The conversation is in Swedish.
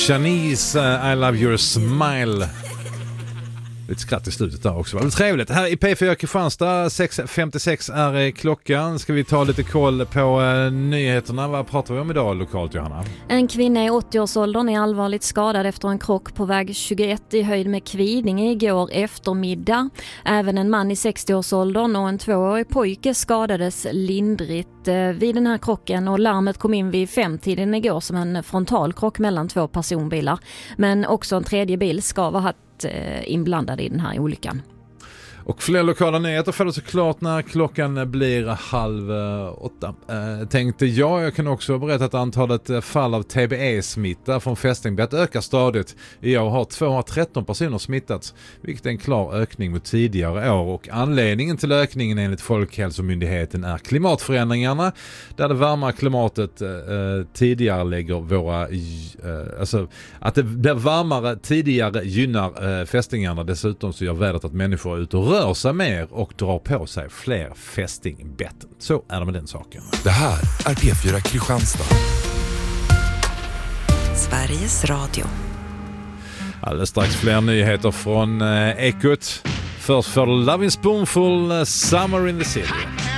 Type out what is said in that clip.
Shanice, I love your smile. Lite skratt i slutet där också. Det var trevligt. Här i P4 Kristianstad 6.56 är klockan. Ska vi ta lite koll på nyheterna. Vad pratar vi om idag lokalt, Johanna? En kvinna i 80-årsåldern är allvarligt skadad efter en krock på väg 21 i höjd med Kvidinge igår eftermiddag. Även en man i 60-årsåldern och en 2-årig pojke skadades lindrigt vid den här krocken, och larmet kom in vid 5-tiden igår som en frontalkrock mellan 2 personbilar. Men också en tredje bil ska vara inblandad i den här olyckan. Och fler lokala nyheter får du såklart när klockan blir 7:30. Tänkte jag kan också berätta att antalet fall av TBE-smitta från fästingbett ökar stadigt. I år har 213 personer smittats, vilket är en klar ökning mot tidigare år. Och anledningen till ökningen enligt Folkhälsomyndigheten är klimatförändringarna, där det varma klimatet tidigare lägger våra... att det blir varmare tidigare gynnar fästingarna. Dessutom så gör vädret att människor är ute och rör sig mer och drar på sig fler fästingbett. Så är det med den saken. Det här är P4 Kristianstad. Sveriges Radio. Alldeles strax fler nyheter från Ekot. Först för Loving Spoonful, Summer in the City.